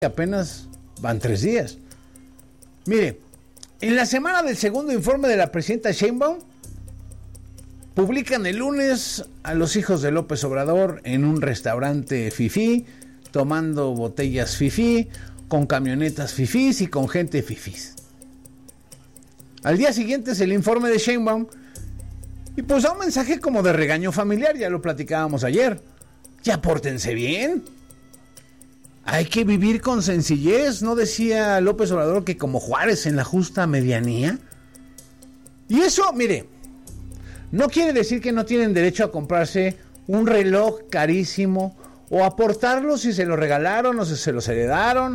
apenas van 3 días. Mire, en la semana del segundo informe de la presidenta Sheinbaum, publican el lunes a los hijos de López Obrador en un restaurante fifí, tomando botellas fifí, con camionetas fifís y con gente fifís. Al día siguiente es el informe de Sheinbaum y pues da un mensaje como de regaño familiar, ya lo platicábamos ayer. Ya pórtense bien. Hay que vivir con sencillez, ¿no decía López Obrador que como Juárez en la justa medianía? Y eso, mire, no quiere decir que no tienen derecho a comprarse un reloj carísimo o aportarlo si se lo regalaron o si se los heredaron.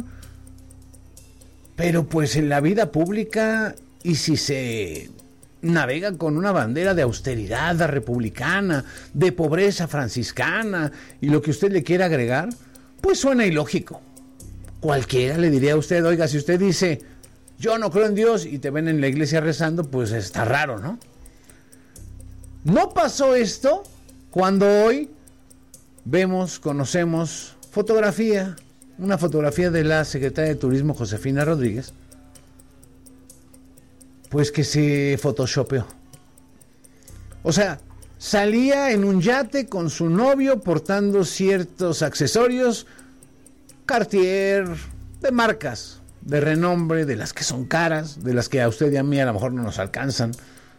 Pero pues en la vida pública, y si se navega con una bandera de austeridad republicana, de pobreza franciscana y lo que usted le quiera agregar, pues suena ilógico. Cualquiera le diría a usted, oiga, si usted dice, yo no creo en Dios y te ven en la iglesia rezando, pues está raro, ¿no? No pasó esto cuando hoy vemos, conocemos una fotografía de la secretaria de Turismo, Josefina Rodríguez, pues que se photoshopeó. O sea, salía en un yate con su novio portando ciertos accesorios Cartier, de marcas de renombre, de las que son caras, de las que a usted y a mí a lo mejor no nos alcanzan.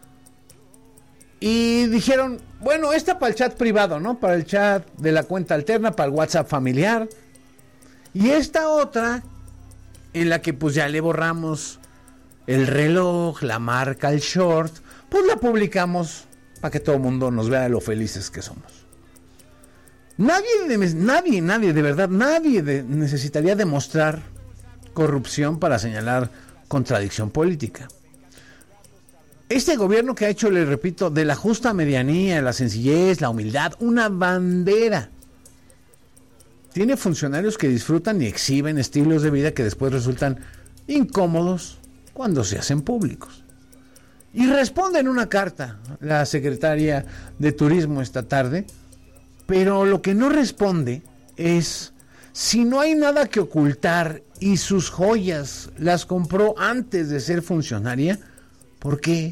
Y dijeron, bueno, esta para el chat privado, ¿no? Para el chat de la cuenta alterna, para el WhatsApp familiar. Y esta otra, en la que pues ya le borramos el reloj, la marca, el short, pues la publicamos para que todo el mundo nos vea lo felices que somos. Nadie, de verdad, necesitaría demostrar corrupción para señalar contradicción política. Este gobierno que ha hecho, le repito, de la justa medianía, la sencillez, la humildad, una bandera. Tiene funcionarios que disfrutan y exhiben estilos de vida que después resultan incómodos cuando se hacen públicos. Y responde en una carta la secretaria de Turismo esta tarde, pero lo que no responde es si no hay nada que ocultar y sus joyas las compró antes de ser funcionaria, ¿por qué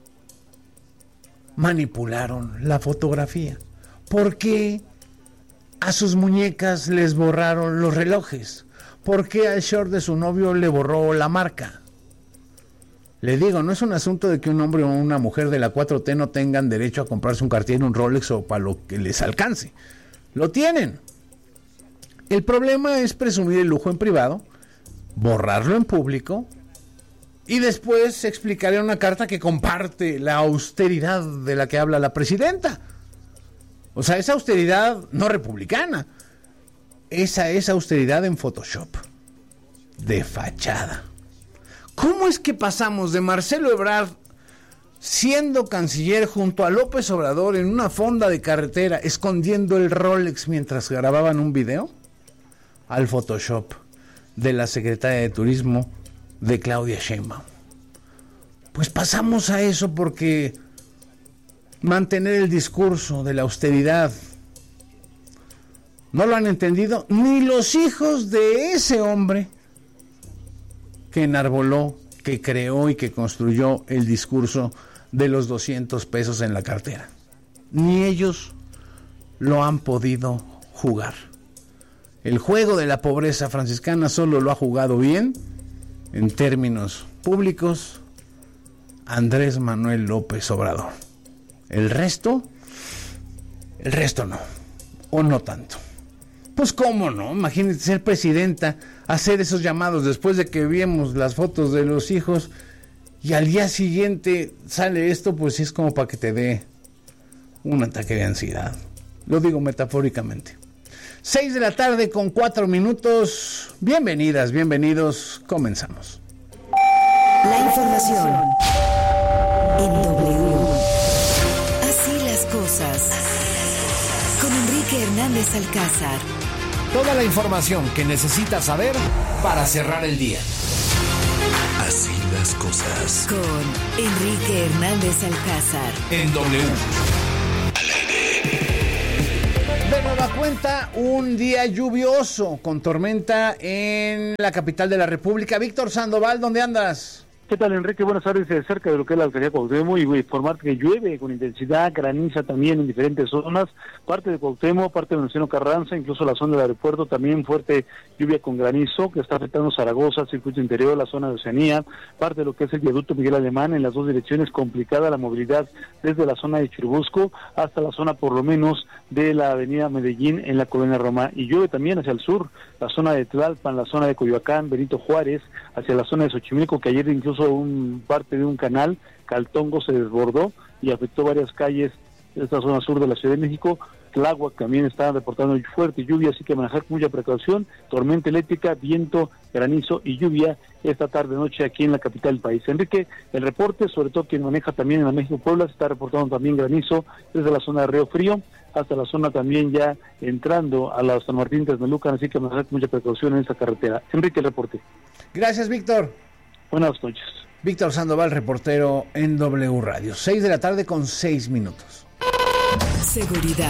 manipularon la fotografía? ¿Por qué a sus muñecas les borraron los relojes? ¿Por qué al short de su novio le borró la marca? Le digo, no es un asunto de que un hombre o una mujer de la 4T no tengan derecho a comprarse un Cartier, un Rolex o para lo que les alcance. Lo tienen. El problema es presumir el lujo en privado, borrarlo en público y después explicarle en una carta que comparte la austeridad de la que habla la presidenta. O sea, esa austeridad no republicana. Esa es austeridad en Photoshop. De fachada. ¿Cómo es que pasamos de Marcelo Ebrard siendo canciller junto a López Obrador en una fonda de carretera escondiendo el Rolex mientras grababan un video al Photoshop de la secretaria de Turismo de Claudia Sheinbaum? Pues pasamos a eso porque mantener el discurso de la austeridad no lo han entendido ni los hijos de ese hombre que enarboló, que creó y que construyó el discurso de los 200 pesos en la cartera. Ni ellos lo han podido jugar. El juego de la pobreza franciscana solo lo ha jugado bien, en términos públicos, Andrés Manuel López Obrador. El resto no, o no tanto. Pues cómo no, imagínate ser presidenta, hacer esos llamados después de que vimos las fotos de los hijos y al día siguiente sale esto, pues es como para que te dé un ataque de ansiedad. Lo digo metafóricamente. 6 de la tarde con 4 minutos. Bienvenidas, bienvenidos, comenzamos. La información en W. Así las cosas. Con Enrique Hernández Alcázar. Toda la información que necesitas saber para cerrar el día. Así las cosas. Con Enrique Hernández Alcázar. En W. De nueva cuenta un día lluvioso con tormenta en la capital de la República. Víctor Sandoval, ¿dónde andas? ¿Qué tal, Enrique? Buenas tardes. Cerca de lo que es la alcaldía Cuauhtémoc, y informarte que llueve con intensidad, graniza también en diferentes zonas, parte de Cuauhtémoc, parte de Venustiano Carranza, incluso la zona del aeropuerto, también fuerte lluvia con granizo que está afectando Zaragoza, circuito interior, la zona de Oceanía, parte de lo que es el viaducto Miguel Alemán, en las dos direcciones complicada la movilidad desde la zona de Churubusco hasta la zona por lo menos de la avenida Medellín en la colonia Roma, y llueve también hacia el sur, la zona de Tlalpan, la zona de Coyoacán, Benito Juárez, hacia la zona de Xochimilco, que ayer incluso parte de un canal, Caltongo, se desbordó y afectó varias calles de esta zona sur de la Ciudad de México. Tláhuac también está reportando fuerte lluvia, así que manejar con mucha precaución, tormenta eléctrica, viento, granizo y lluvia esta tarde-noche aquí en la capital del país. Enrique, el reporte, sobre todo quien maneja también en la México-Puebla, se está reportando también granizo desde la zona de Río Frío hasta la zona también ya entrando a la San Martín Texmelucan, así que manejar con mucha precaución en esta carretera. Enrique, el reporte. Gracias, Víctor. Buenas noches. Víctor Sandoval, reportero en W Radio. 6:06 p.m. Seguridad.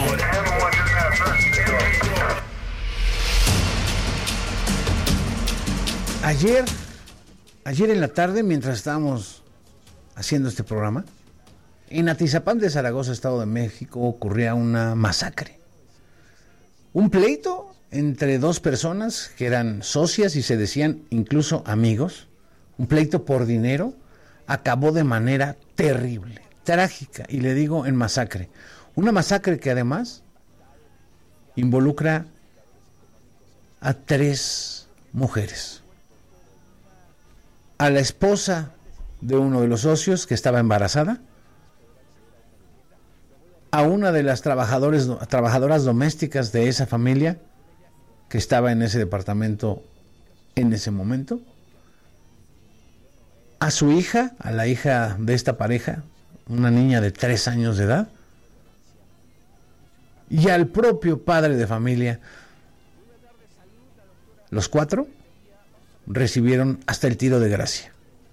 Ayer en la tarde, mientras estábamos haciendo este programa, en Atizapán de Zaragoza, Estado de México, ocurría una masacre. Un pleito entre dos personas que eran socias y se decían incluso amigos. Un pleito por dinero acabó de manera terrible, trágica, y le digo en masacre. Una masacre que además involucra a 3 mujeres. A la esposa de uno de los socios que estaba embarazada, a una de las trabajadoras domésticas de esa familia que estaba en ese departamento en ese momento, a su hija, a la hija de esta pareja, una niña de 3 años de edad, y al propio padre de familia. Los 4 recibieron hasta el tiro de gracia.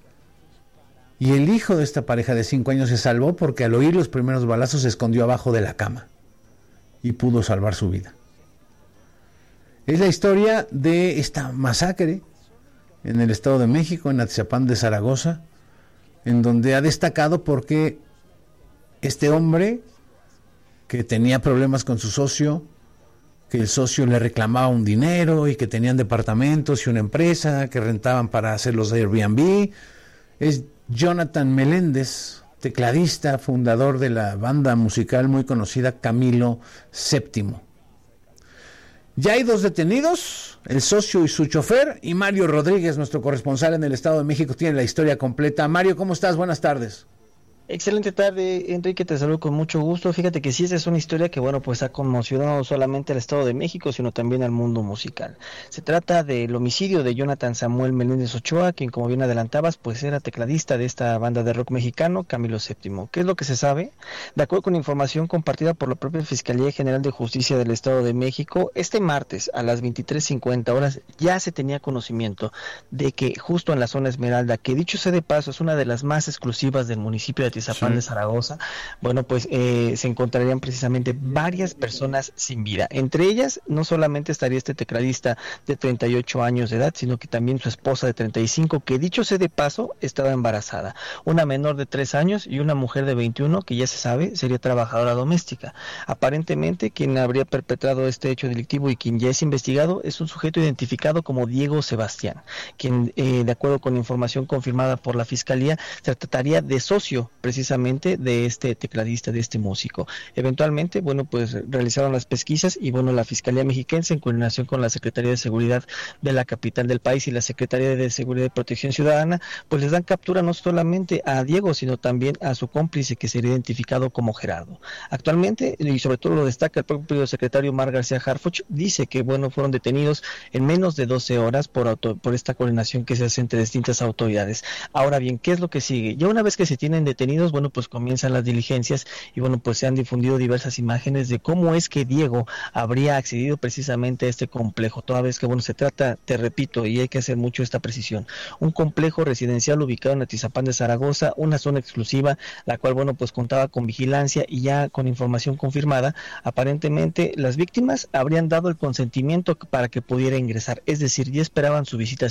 Y el hijo de esta pareja de 5 años se salvó porque al oír los primeros balazos se escondió abajo de la cama y pudo salvar su vida. Es la historia de esta masacre en el Estado de México, en Atizapán de Zaragoza, en donde ha destacado porque este hombre que tenía problemas con su socio, que el socio le reclamaba un dinero y que tenían departamentos y una empresa que rentaban para hacer los Airbnb, es Jonathan Meléndez, tecladista, fundador de la banda musical muy conocida Camilo VII. Ya hay 2 detenidos, el socio y su chofer, y Mario Rodríguez, nuestro corresponsal en el Estado de México, tiene la historia completa. Mario, ¿cómo estás? Buenas tardes. Excelente tarde, Enrique, te saludo con mucho gusto. Fíjate que sí, esa es una historia que, bueno, pues ha conmocionado no solamente al Estado de México, sino también al mundo musical. Se trata del homicidio de Jonathan Samuel Meléndez Ochoa, quien, como bien adelantabas, pues era tecladista de esta banda de rock mexicano, Camilo VII. ¿Qué es lo que se sabe? De acuerdo con información compartida por la propia Fiscalía General de Justicia del Estado de México, este martes a las 23:50 horas ya se tenía conocimiento de que justo en la zona Esmeralda, que dicho sea de paso es una de las más exclusivas del municipio de Atizapán de Zaragoza, bueno, pues se encontrarían precisamente varias personas sin vida. Entre ellas, no solamente estaría este tecladista de 38 años de edad, sino que también su esposa de 35, que dicho sea de paso, estaba embarazada. Una menor de 3 años y una mujer de 21, que ya se sabe, sería trabajadora doméstica. Aparentemente, quien habría perpetrado este hecho delictivo y quien ya es investigado es un sujeto identificado como Diego Sebastián, quien, de acuerdo con información confirmada por la Fiscalía, se trataría de socio precisamente de este tecladista, de este músico. Eventualmente, bueno, pues realizaron las pesquisas y, bueno, la Fiscalía Mexiquense, en coordinación con la Secretaría de Seguridad de la capital del país y la Secretaría de Seguridad y Protección Ciudadana, pues les dan captura no solamente a Diego, sino también a su cómplice, que sería identificado como Gerardo. Actualmente, y sobre todo lo destaca el propio secretario Omar García Harfuch, dice que, bueno, fueron detenidos en menos de 12 horas por esta coordinación que se hace entre distintas autoridades. Ahora bien, ¿qué es lo que sigue? Ya una vez que se tienen detenidos Unidos, bueno, pues comienzan las diligencias y bueno, pues se han difundido diversas imágenes de cómo es que Diego habría accedido precisamente a este complejo, toda vez que, bueno, se trata, te repito, y hay que hacer mucho esta precisión, un complejo residencial ubicado en Atizapán de Zaragoza, una zona exclusiva, la cual, bueno, pues contaba con vigilancia y ya con información confirmada, aparentemente las víctimas habrían dado el consentimiento para que pudiera ingresar, es decir, ya esperaban su visita